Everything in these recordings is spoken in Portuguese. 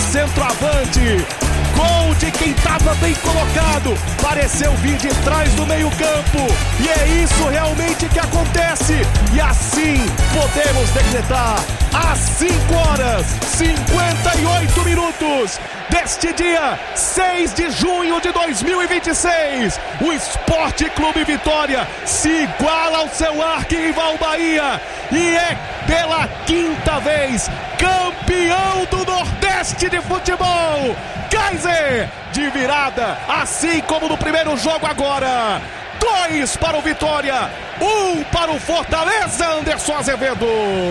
centroavante. Gol de quem estava bem colocado, pareceu vir de trás do meio campo, e é isso realmente que acontece, e assim podemos decretar às 5h58 deste dia 6 de junho de 2026, o Sport Clube Vitória se iguala ao seu arquirrival Bahia, e é pela quinta vez campeão do Nordeste de futebol. Kaiser de virada, assim como no primeiro jogo agora. 2 para o Vitória, 1 para o Fortaleza, Anderson Azevedo.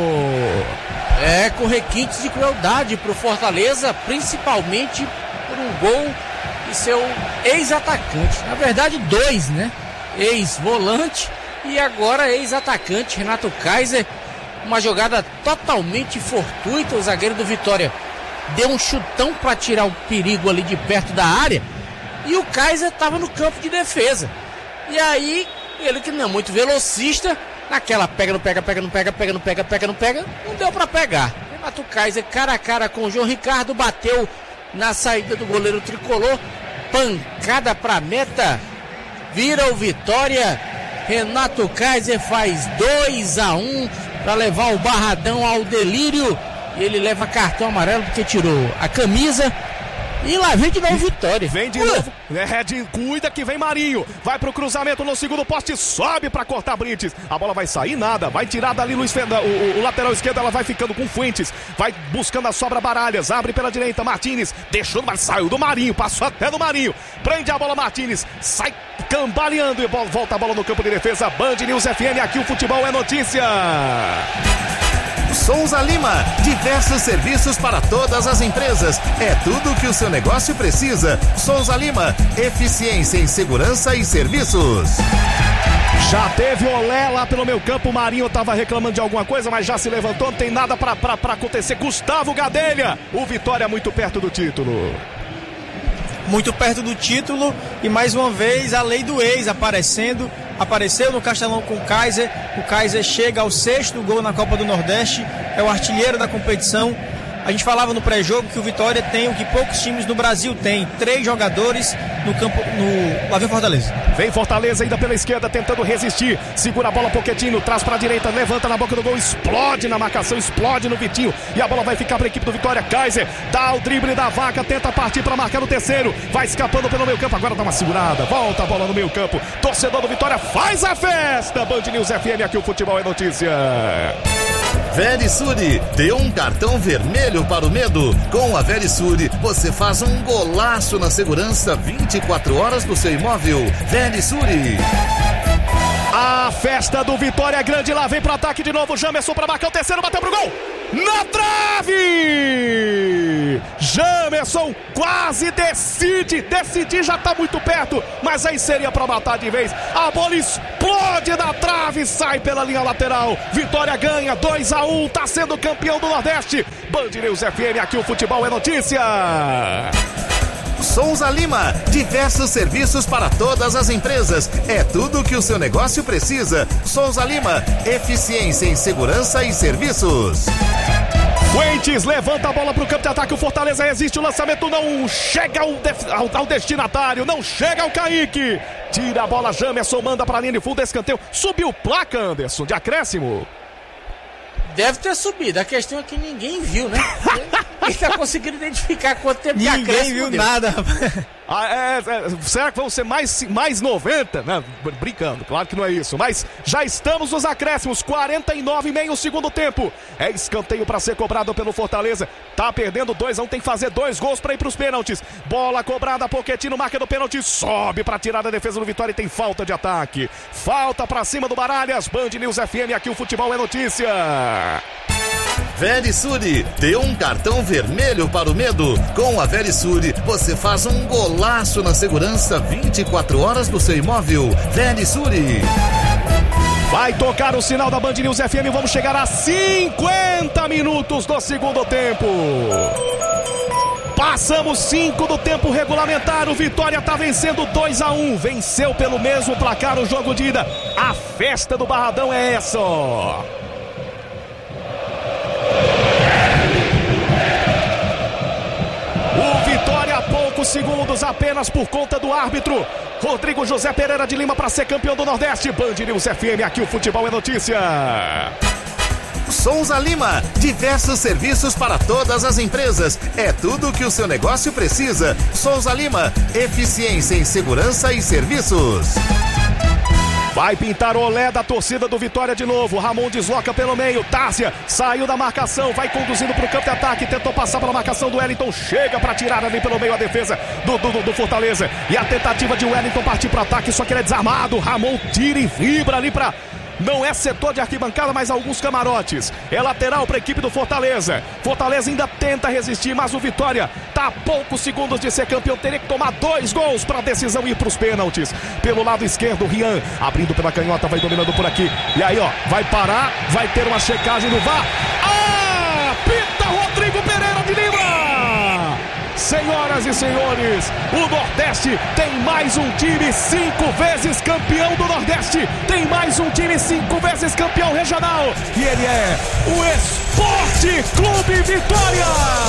Com requintes de crueldade para o Fortaleza, principalmente por um gol de seu ex-atacante. Na verdade, 2, né? Ex-volante e agora ex-atacante, Renato Kaiser. Uma jogada totalmente fortuita, o zagueiro do Vitória deu um chutão para tirar o perigo ali de perto da área, e o Kaiser estava no campo de defesa. E aí, ele que não é muito velocista, naquela pega, não pega, pega, não pega, pega, não pega, pega, não pega, não deu para pegar. Renato Kaiser, cara a cara com o João Ricardo, bateu na saída do goleiro tricolor, pancada para meta, vira o Vitória. Renato Kaiser faz 2-1 para levar o Barradão ao delírio. E ele leva cartão amarelo porque tirou a camisa. E lá vem de novo Vitória. Vem de novo. Cuida que vem Marinho. Vai pro cruzamento no segundo poste. Sobe pra cortar Brites. A bola vai sair, nada. Vai tirar dali Luiz Fernando. O lateral esquerdo, ela vai ficando com Fuentes. Vai buscando a sobra Baralhas. Abre pela direita. Martínez. Deixou, mas saiu do Marinho. Passou até do Marinho. Prende a bola Martínez. Sai cambaleando e volta a bola no campo de defesa. Band News FM. Aqui o futebol é notícia. Souza Lima, diversos serviços para todas as empresas. É tudo o que o seu negócio precisa. Souza Lima, eficiência em segurança e serviços. Já teve olé lá pelo meu campo. O Marinho estava reclamando de alguma coisa, mas já se levantou. Não tem nada para acontecer. Gustavo Gadelha, o Vitória muito perto do título. Muito perto do título, e mais uma vez a lei do ex apareceu no Castelão com o Kaiser. O Kaiser chega ao 6º gol na Copa do Nordeste, é o artilheiro da competição. A gente falava no pré-jogo que o Vitória tem o que poucos times no Brasil têm, 3 jogadores no campo. Lá vem Fortaleza. Vem Fortaleza ainda pela esquerda, tentando resistir. Segura a bola, Pochettino, traz para a direita, levanta na boca do gol, explode na marcação, explode no Vitinho. E a bola vai ficar para a equipe do Vitória. Kaiser dá o drible da vaca, tenta partir para marcar no terceiro. Vai escapando pelo meio campo, agora dá uma segurada. Volta a bola no meio campo. Torcedor do Vitória faz a festa. Band News FM, aqui o futebol é notícia. Verisuri, dê um cartão vermelho para o medo. Com a Verisuri, você faz um golaço na segurança 24 horas do seu imóvel. Verisuri. A festa do Vitória é grande, lá vem pro ataque de novo, Jamerson para marcar o terceiro, bateu pro gol, na trave! Jamerson quase decidir já tá muito perto, mas aí seria para matar de vez, a bola explode na trave, sai pela linha lateral, Vitória ganha 2-1, tá sendo campeão do Nordeste. Band News FM, aqui o futebol é notícia. Souza Lima, diversos serviços para todas as empresas. É tudo o que o seu negócio precisa. Souza Lima, eficiência em segurança e serviços. Fuentes levanta a bola para o campo de ataque, o Fortaleza resiste, o lançamento não chega ao destinatário, não chega ao Kaique. Tira a bola, Jamerson manda para a linha de fundo, escanteio. Subiu placa, Anderson, de acréscimo. Deve ter subido, a questão é que ninguém viu, né? Quem tá conseguindo identificar quanto tempo de acréscimo. Ninguém viu nada. Será que vão ser mais 90? Não, brincando, claro que não é isso. Mas já estamos nos acréscimos, 49,5 segundo tempo. É escanteio para ser cobrado pelo Fortaleza. Tá perdendo 2-1, tem que fazer 2 gols para ir para os pênaltis. Bola cobrada, Pochettino marca do pênalti, sobe para tirar da defesa do Vitória e tem falta de ataque. Falta para cima do Baralhas. Band News FM, aqui o futebol é notícia. Verisuri, dê um cartão vermelho para o medo. Com a Verisuri, você faz um golaço na segurança 24 horas do seu imóvel. Verisuri. Vai tocar o sinal da Band News FM, vamos chegar a 50 minutos do segundo tempo. Passamos 5 do tempo regulamentar, o Vitória tá vencendo 2-1, venceu pelo mesmo placar o jogo de ida. A festa do Barradão é essa, ó. poucos segundos apenas por conta do árbitro Rodrigo José Pereira de Lima para ser campeão do Nordeste. Band News FM, aqui o futebol é notícia. Souza Lima, diversos serviços para todas as empresas. É tudo o que o seu negócio precisa. Souza Lima, eficiência em segurança e serviços. Vai pintar o olé da torcida do Vitória de novo. Ramon desloca pelo meio. Tárcia saiu da marcação, vai conduzindo para o campo de ataque. Tentou passar pela marcação do Wellington. Chega para tirar ali pelo meio a defesa do Fortaleza. E a tentativa de Wellington partir para o ataque, só que ele é desarmado. Ramon tira e vibra ali para... Não é setor de arquibancada, mas alguns camarotes. É lateral para a equipe do Fortaleza. Fortaleza ainda tenta resistir, mas o Vitória está a poucos segundos de ser campeão. Teria que tomar 2 gols para a decisão ir para os pênaltis. Pelo lado esquerdo, Rian abrindo pela canhota, vai dominando por aqui. E aí, ó, vai parar, vai ter uma checagem no VAR. Pita Rodrigo Pereira de Lima! Senhoras e senhores, o Nordeste tem mais um time 5 vezes campeão do Nordeste. Tem mais um time 5 vezes campeão regional. E ele é o Esporte Clube Vitória.